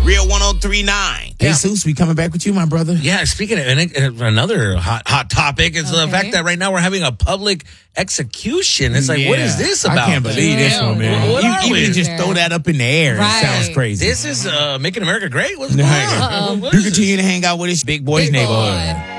Real 103.9. Hey, Seuss, we coming back with you, my brother. Yeah, speaking of another hot topic, is the fact that right now we're having a public execution. It's like, what is this about? I can't believe this one, man. What are we? You just throw that up in the air. Right. It sounds crazy. This is making America great? What's going on? You continue to hang out with this Big Boys neighborhood.